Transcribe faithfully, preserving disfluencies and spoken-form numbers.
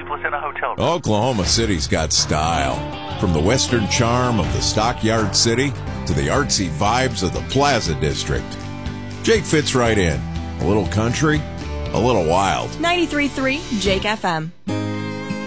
was in a hotel room. Oklahoma City's got style. From the western charm of the Stockyard City to the artsy vibes of the Plaza District. Jake fits right in. A little country, a little wild. ninety-three point three Jake F M.